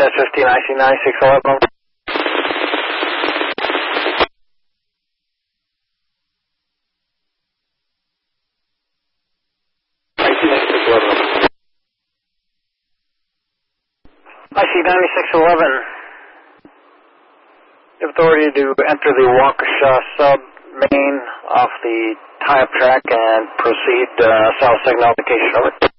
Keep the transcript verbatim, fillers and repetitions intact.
dash fifteen, I C ninety-six eleven. I C ninety-six eleven. I C ninety-six eleven. You have authority to enter the Waukesha sub main off the tie-up track and proceed uh, south signal application. Over.